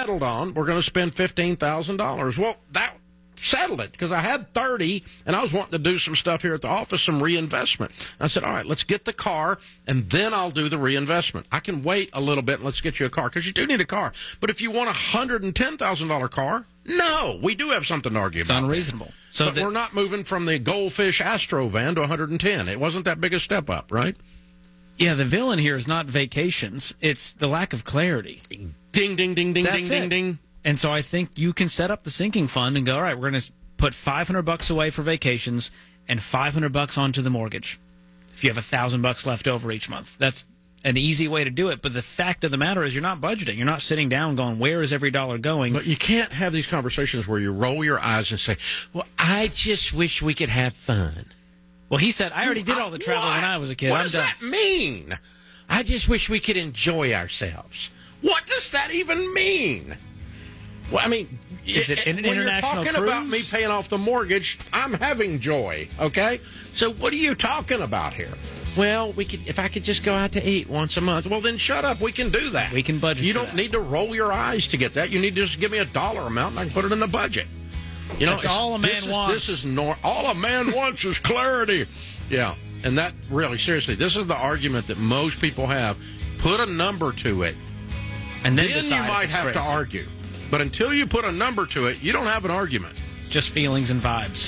settled on, we're going to spend $15,000. Well, that settled it because I had 30 and I was wanting to do some stuff here at the office, some reinvestment. I said, all right, let's get the car and then I'll do the reinvestment. I can wait a little bit and let's get you a car because you do need a car. But if you want a $110,000 car, no, we do have something to argue about. It's unreasonable. So we're not moving from the Goldfish Astro van to 110. It wasn't that big a step up, right? Yeah, the villain here is not vacations. It's the lack of clarity. Ding, ding, ding, ding, That's ding, it. ding, ding. And so I think you can set up the sinking fund and go, all right, we're going to put $500 away for vacations and $500 onto the mortgage. If you have $1,000 left over each month, that's an easy way to do it. But the fact of the matter is, you're not budgeting. You're not sitting down going, where is every dollar going? But you can't have these conversations where you roll your eyes and say, well, I just wish we could have fun. Well, he said, I already did all the traveling when I was a kid. What I'm does done. that mean? I just wish we could enjoy ourselves. What does that even mean? Well, I mean, is it an when international you're talking cruise? about me paying off the mortgage, I'm having joy, okay? So what are you talking about here? Well, if I could just go out to eat once a month. Well, then shut up. We can do that. We can budget You for don't that. need to roll your eyes to get that. You need to just give me a dollar amount and I can put it in the budget. You know, That's all a man wants. All a man wants is clarity. Yeah, and that really, seriously, this is the argument that most people have. Put a number to it, And then you decide if might it's have to crazy. argue. But until you put a number to it, you don't have an argument. It's just feelings and vibes.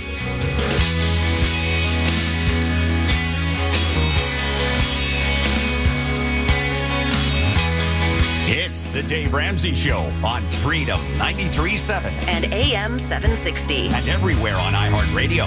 It's the Dave Ramsey Show on Freedom 93.7 and AM 760. and everywhere on iHeartRadio.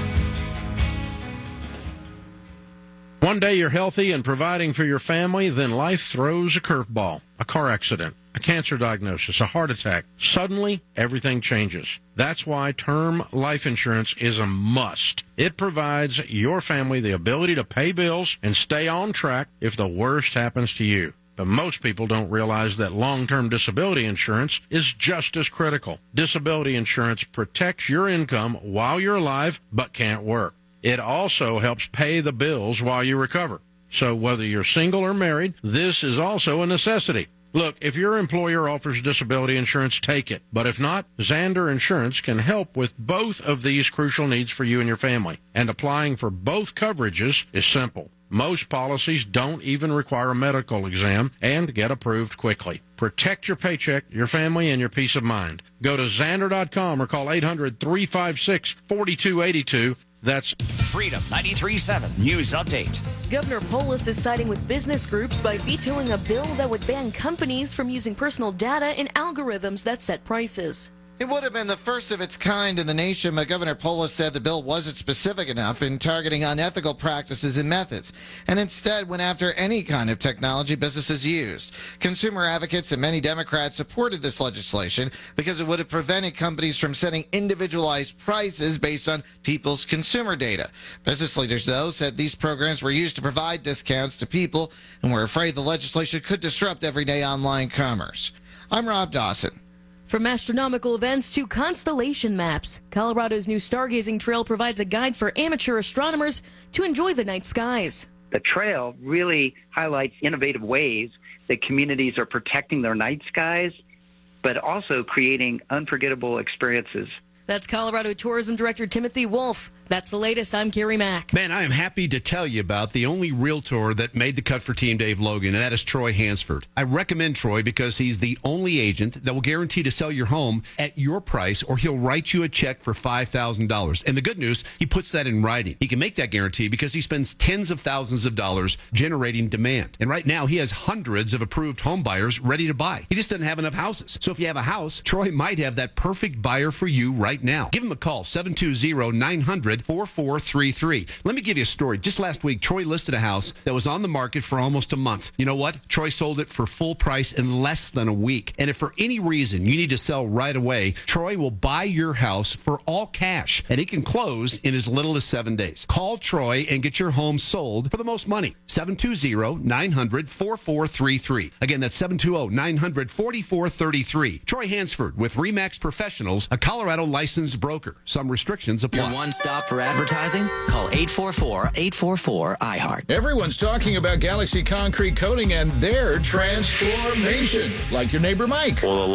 One day you're healthy and providing for your family, then life throws a curveball, a car accident, a cancer diagnosis, a heart attack. Suddenly, everything changes. That's why term life insurance is a must. It provides your family the ability to pay bills and stay on track if the worst happens to you. But most people don't realize that long-term disability insurance is just as critical. Disability insurance protects your income while you're alive but can't work. It also helps pay the bills while you recover. So whether you're single or married, this is also a necessity. Look, if your employer offers disability insurance, take it. But if not, Xander Insurance can help with both of these crucial needs for you and your family. And applying for both coverages is simple. Most policies don't even require a medical exam and get approved quickly. Protect your paycheck, your family, and your peace of mind. Go to Xander.com or call 800-356-4282. That's Freedom 93.7 News Update. Governor Polis is siding with business groups by vetoing a bill that would ban companies from using personal data and algorithms that set prices. It would have been the first of its kind in the nation, but Governor Polis said the bill wasn't specific enough in targeting unethical practices and methods, and instead went after any kind of technology businesses used. Consumer advocates and many Democrats supported this legislation because it would have prevented companies from setting individualized prices based on people's consumer data. Business leaders, though, said these programs were used to provide discounts to people and were afraid the legislation could disrupt everyday online commerce. I'm Rob Dawson. From astronomical events to constellation maps, Colorado's new stargazing trail provides a guide for amateur astronomers to enjoy the night skies. The trail really highlights innovative ways that communities are protecting their night skies, but also creating unforgettable experiences. That's Colorado Tourism Director Timothy Wolf. That's the latest. I'm Carrie Mack. Man, I am happy to tell you about the only realtor that made the cut for Team Dave Logan, and that is Troy Hansford. I recommend Troy because he's the only agent that will guarantee to sell your home at your price, or he'll write you a check for $5,000. And the good news, he puts that in writing. He can make that guarantee because he spends tens of thousands of dollars generating demand. And right now, he has hundreds of approved home buyers ready to buy. He just doesn't have enough houses. So if you have a house, Troy might have that perfect buyer for you right now. Give him a call, 720-900-4433. Let me give you a story. Just last week, Troy listed a house that was on the market for almost a month. You know what? Troy sold it for full price in less than a week. And if for any reason you need to sell right away, Troy will buy your house for all cash, and he can close in as little as 7 days. Call Troy and get your home sold for the most money. 720-900-4433. Again, that's 720-900-4433. Troy Hansford with RE/MAX Professionals, a Colorado licensed broker. Some restrictions apply. Your one stop for advertising? Call 844-844-iHeart. Everyone's talking about Galaxy Concrete Coating and their transformation, like your neighbor Mike. Well,